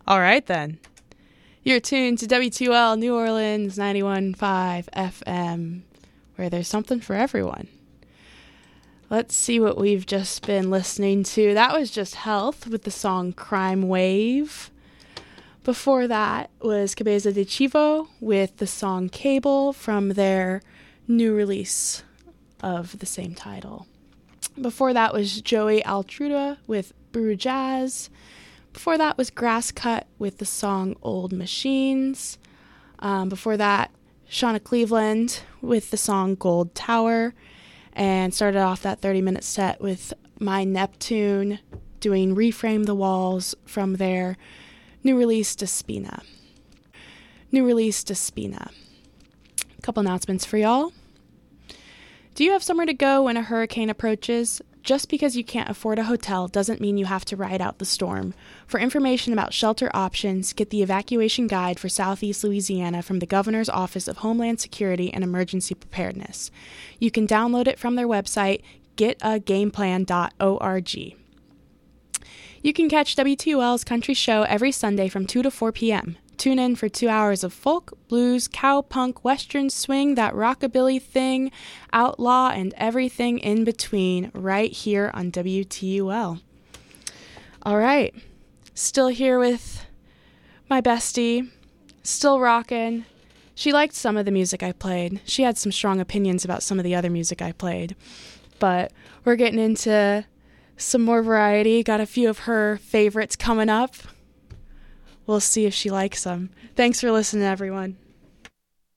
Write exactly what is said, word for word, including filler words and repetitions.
All right, then. You're tuned to W two L New Orleans ninety-one point five F M, where there's something for everyone. Let's see what we've just been listening to. That was just Health with the song Crime Wave. Before that was Cabeza de Chivo with the song Cable from their new release of the same title. Before that was Joey Altruda with Brew Jazz. Before that was Grasscut with the song Old Machines. Um, before that, Shauna Cleveland with the song Gold Tower. And started off that thirty-minute set with My Neptune doing Reframe the Walls from their new release, Despina. New release, Despina. A couple announcements for y'all. Do you have somewhere to go when a hurricane approaches? Just because you can't afford a hotel doesn't mean you have to ride out the storm. For information about shelter options, get the evacuation guide for Southeast Louisiana from the Governor's Office of Homeland Security and Emergency Preparedness. You can download it from their website, get a game plan dot org. You can catch W T U L's Country Show every Sunday from two to four p.m. Tune in for two hours of folk, blues, cowpunk, western swing, that rockabilly thing, outlaw, and everything in between right here on W T U L. All right. Still here with my bestie. Still rocking. She liked some of the music I played. She had some strong opinions about some of the other music I played. But we're getting into some more variety. Got a few of her favorites coming up. We'll see if she likes them. Thanks for listening, everyone.